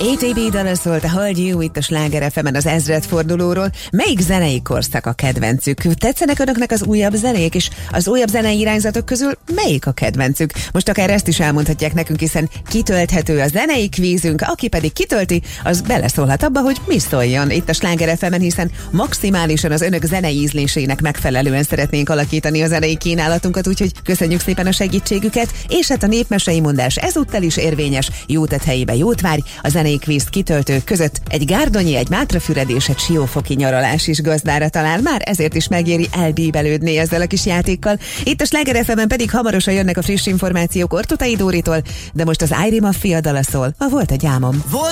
ATB dala szólt a Hold You itt a Sláger FM-en az ezredfordulóról. Melyik zenei korszak a kedvencük? Tetszenek önöknek az újabb zenék, és az újabb zenei irányzatok közül melyik a kedvencük? Most akár ezt is elmondhatják nekünk, hiszen kitölthető a zenei kvízünk, aki pedig kitölti, az beleszólhat abba, hogy mi szóljon itt a Sláger FM-en, hiszen maximálisan az önök zenei ízlésének megfelelően szeretnénk alakítani a zenei kínálatunkat, úgyhogy köszönjük szépen a segítségüket, és hát a népmesei mondás ezúttal is érvényes, jót tett helyébe jót várj, a zenei kvíz kitöltők között egy gárdonyi, egy mátrafüred és egy siófoki nyaralás is gazdára talál, már ezért is megéri elbíbelődni ezzel a kis játékkal. Itt a Sláger FM-en pedig hamarosan jönnek a friss információk Ortutay Dóritól, de most az Ájri Maffia dala szól, a Volt egy álmom.